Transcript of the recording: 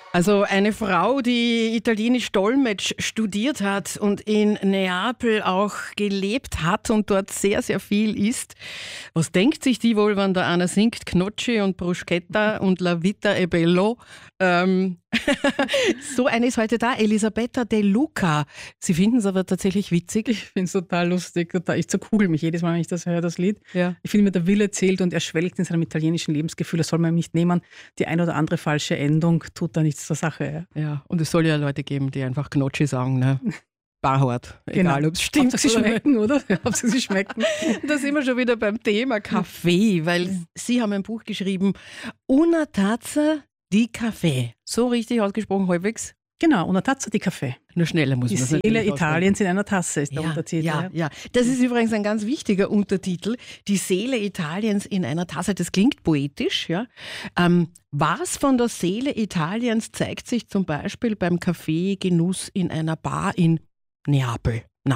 Also eine Frau, die Italienisch Dolmetsch studiert hat und in Neapel auch gelebt hat und dort sehr, sehr viel isst. Was denkt sich die wohl, wenn da einer singt Gnocchi und Bruschetta und La Vita è bello? So eine ist heute da, Elisabetta De Luca. Sie finden es aber tatsächlich witzig. Ich finde es total lustig. Ich zerkugel mich jedes Mal, wenn ich das höre, das Lied. Ja. Ich finde, mir der Wille zählt und er schwelgt in seinem italienischen Lebensgefühl. Das soll man ihm nicht nehmen. Die ein oder andere falsche Endung tut da nichts zur Sache. Ja, und es soll ja Leute geben, die einfach Gnocchi sagen, ne? Barhart, egal ob es stimmt. Hauptsache sie schmecken, oder? Hauptsache sie schmecken. Da sind wir schon wieder beim Thema Kaffee, weil Sie haben ein Buch geschrieben, Una Tazza di Caffè. So richtig ausgesprochen halbwegs? Genau, una tazza di Kaffee. Nur schneller muss Die man es Seele natürlich Italiens in einer Tasse ist der Ja, Untertitel. ja. Das ist übrigens ein ganz wichtiger Untertitel. Die Seele Italiens in einer Tasse. Das klingt poetisch. Ja. Was von der Seele Italiens zeigt sich zum Beispiel beim Kaffeegenuss in einer Bar in Neapel?